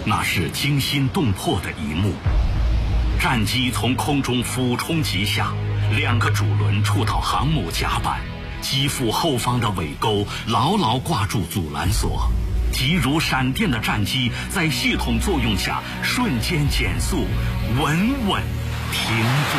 那是惊心动魄的一幕。战机从空中俯冲急下，2个主轮触到航母甲板，机腹后方的尾钩牢牢挂住阻拦索，急如闪电的战机在系统作用下瞬间减速，稳稳停住。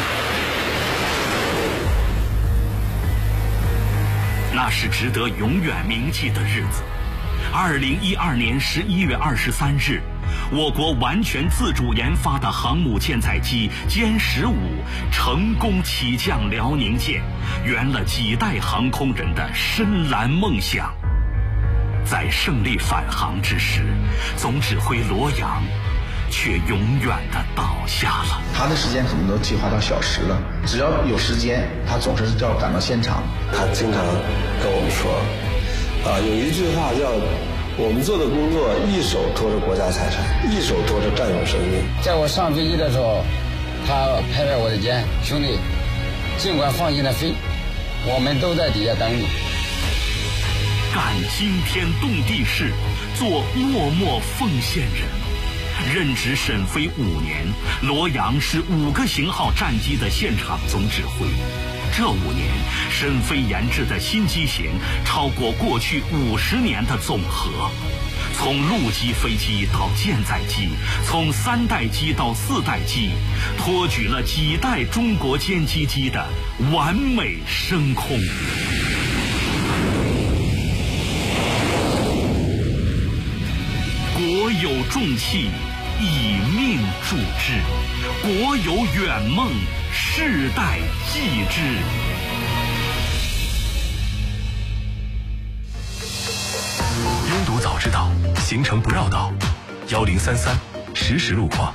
那是值得永远铭记的日子。2012年11月23日，我国完全自主研发的航母舰载机歼15成功起降辽宁舰，圆了几代航空人的深蓝梦想。在胜利返航之时，总指挥罗阳却永远地倒下了。 他的时间可能都计划到小时了，只要有时间，他总是要赶到现场。 他经常跟我们说，有一句话叫“我们做的工作，一手托着国家财产，一手托着战友生命”。 在我上飞机的时候，他拍拍我的肩，兄弟，尽管放心的飞，我们都在底下等你。 干惊天动地事，做默默奉献人。任职沈飞5年，罗阳是5个型号战机的现场总指挥。这5年，沈飞研制的新机型超过过去50年的总和。从陆基飞机到舰载机，从3代机到4代机，托举了几代中国歼击机的完美升空。国有重器，以命铸之；国有远梦，世代继之。 拥堵早知道，行程不绕道。1033实时路况。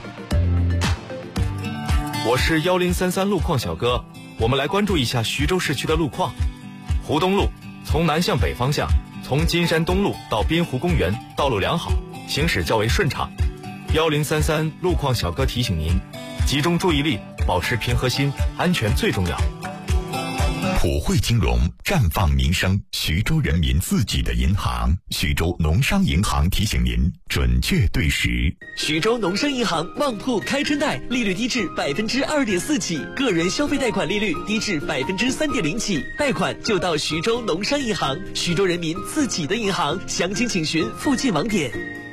我是1033路况小哥，我们来关注一下徐州市区的路况。湖东路从南向北方向，从金山东路到滨湖公园，道路良好，行驶较为顺畅。1033路况小哥提醒您，集中注意力，保持平和心，安全最重要。 普惠金融，绽放民生，徐州人民自己的银行。徐州农商银行提醒您准确对时。 徐州农商银行旺铺开春贷，利率低至2.4%起，个人消费贷款利率低至3.0%起，贷款就到徐州农商银行，徐州人民自己的银行。详情请询附近网点。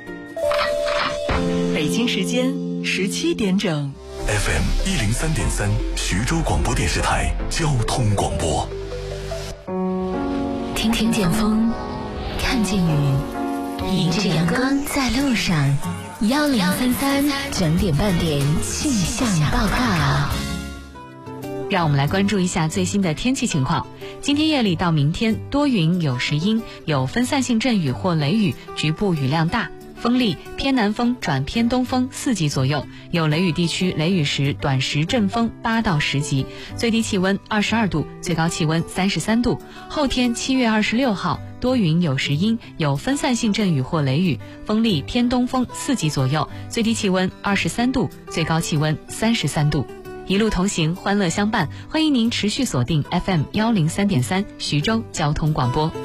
北京时间17点整。 FM 103.3，徐州广播电视台交通广播。 听见风，看见雨，迎着阳光在路上。1033整点半点气象报告。 让我们来关注一下最新的天气情况。今天夜里到明天，多云有时阴，有分散性阵雨或雷雨，局部雨量大。风力偏南风转偏东风4级左右，有雷雨地区雷雨时短时阵风8到10级，最低气温22度，最高气温33度。后天7月26号多云有时阴，有分散性阵雨或雷雨，风力偏东风4级左右，最低气温23度，最高气温33度。一路同行，欢乐相伴，欢迎您持续锁定 FM 103.3徐州交通广播。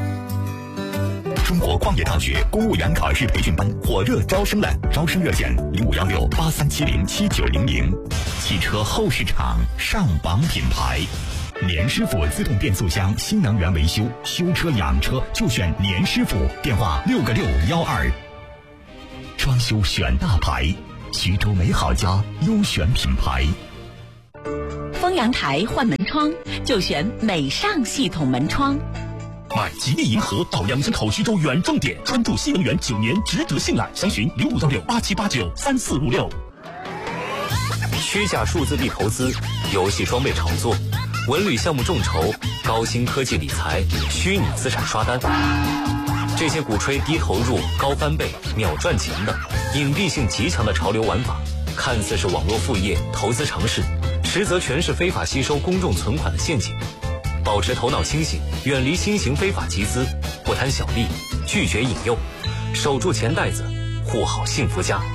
中国矿业大学公务员考试培训班火热招生了，招生热线051683707900。汽车后市场上榜品牌，年师傅自动变速箱新能源维修，修车养车就选年师傅，电话6个612。装修选大牌，徐州美好家优选品牌。 丰阳台换门窗就选美尚系统门窗。 买吉利银河到阳山口徐州远重点，专注新能源9年，值得信赖。详询051687893456。 虚假数字币投资、游戏装备炒作、文旅项目众筹、高新科技理财、虚拟资产刷单，这些鼓吹低投入、高翻倍、秒赚钱的隐蔽性极强的潮流玩法，看似是网络副业、投资尝试，实则全是非法吸收公众存款的陷阱。保持头脑清醒，远离新型非法集资，不贪小利，拒绝引诱，守住钱袋子，护好幸福家。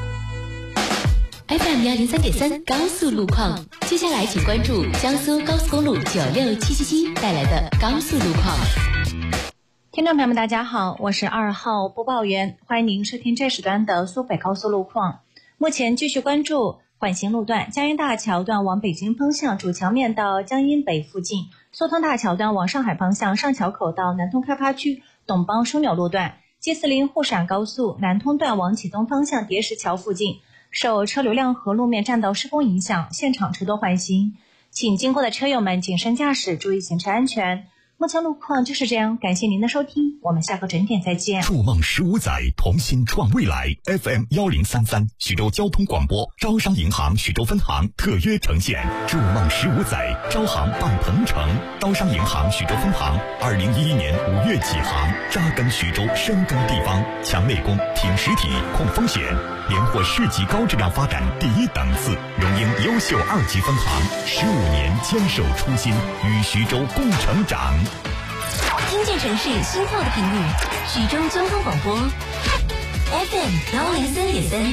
FM 103.3高速路况，接下来请关注江苏高速公路96777带来的高速路况。 听众朋友们大家好，我是2号播报员，欢迎您收听这时段的苏北高速路况。目前继续关注缓行路段，江阴大桥段往北京方向主桥面到江阴北附近，苏通大桥段往上海方向上桥口到南通开发区董邦枢纽路段，G40沪陕高速南通段往启东方向叠石桥附近，受车流量和路面占道施工影响，现场车多缓行，请经过的车友们谨慎驾驶，注意行车安全。目前路况就是这样，感谢您的收听，我们下个整点再见。 筑梦15载，同心创未来。FM 1033，徐州交通广播，招商银行徐州分行特约呈现。筑梦15载，招行办鹏程。招商银行徐州分行2011年5月起航，扎根徐州，深耕地方，强内功，挺实体，控风险，连获市级高质量发展第1等次，荣膺优秀2级分行，15年坚守初心，与徐州共成长。 听见城市心跳的频率，徐州交通广播 FM 103.3。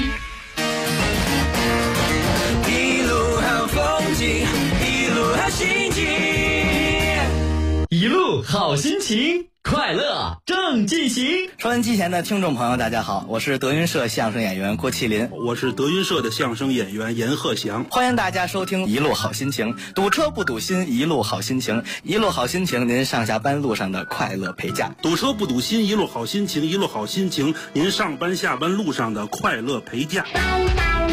一路好风景，一路好心情， 一路好心情，快乐正进行。 收音机前的听众朋友大家好，我是德云社相声演员郭麒麟， 我是德云社的相声演员阎鹤祥， 欢迎大家收听一路好心情，堵车不堵心，一路好心情，一路好心情，您上下班路上的快乐陪驾。 堵车不堵心，一路好心情，一路好心情，您上班下班路上的快乐陪驾。